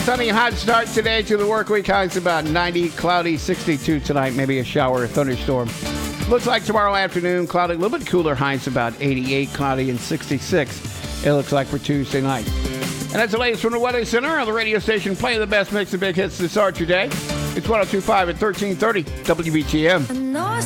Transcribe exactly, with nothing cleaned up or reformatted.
sunny, hot start today to the work week. Highs about ninety, cloudy, sixty-two tonight. Maybe a shower or thunderstorm. Looks like tomorrow afternoon, cloudy, a little bit cooler. Highs about eighty-eight, cloudy, and sixty-six. It looks like for Tuesday night. And that's the latest from the Weather Center on the radio station playing the best mix of big hits to start your day. It's one oh two point five at thirteen thirty W B T M.